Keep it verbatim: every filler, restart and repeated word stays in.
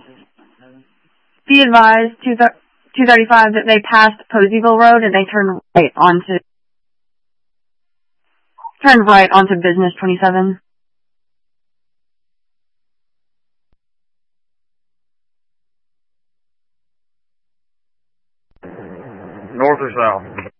Be advised, two thirty-five, that they passed Poseyville Road and they turned right onto, turned right onto Business twenty-seven. North or south?